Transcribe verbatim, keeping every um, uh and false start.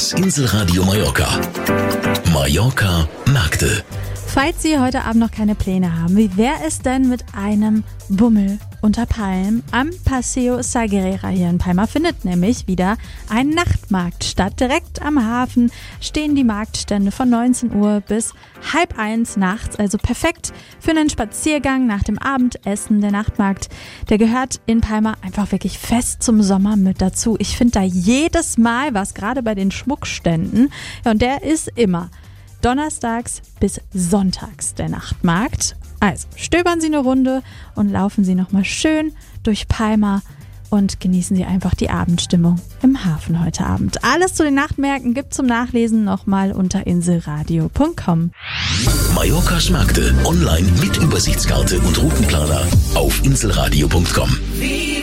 Das Inselradio Mallorca. Mallorca Märkte. Falls Sie heute Abend noch keine Pläne haben, wie wäre es denn mit einem Bummel unter Palmen? Am Paseo Sagrera hier in Palma findet nämlich wieder ein Nachtmarkt statt. Direkt am Hafen stehen die Marktstände von neunzehn Uhr bis halb eins nachts, also perfekt für einen Spaziergang nach dem Abendessen. Der Nachtmarkt, der gehört in Palma einfach wirklich fest zum Sommer mit dazu. Ich finde da jedes Mal was, gerade bei den Schmuckständen. Ja, und der ist immer donnerstags bis sonntags der Nachtmarkt. Also stöbern Sie eine Runde und laufen Sie nochmal schön durch Palma und genießen Sie einfach die Abendstimmung im Hafen heute Abend. Alles zu den Nachtmärkten gibt zum Nachlesen nochmal unter inselradio punkt com. Mallorcas Märkte online mit Übersichtskarte und Routenplaner auf inselradio punkt com.